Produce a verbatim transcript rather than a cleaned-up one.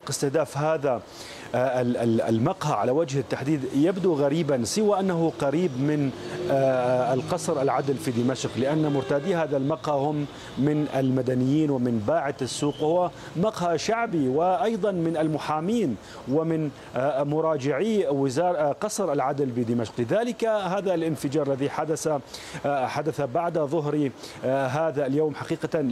استهداف هذا المقهى على وجه التحديد يبدو غريبا، سوى أنه قريب من القصر العدل في دمشق، لأن مرتادي هذا المقهى هم من المدنيين ومن باعة السوق، وهو مقهى شعبي وأيضا من المحامين ومن مراجعي وزارة قصر العدل بدمشق. لذلك هذا الانفجار الذي حدث حدث بعد ظهر هذا اليوم حقيقة